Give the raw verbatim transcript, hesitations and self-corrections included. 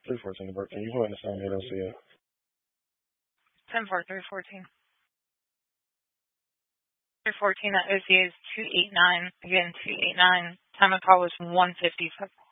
three fourteen to Burton. You going to sound eight O C A. ten four, three fourteen. three fourteen at O C A is two eight nine. Again, two eight nine. Time of call was one fifty-five.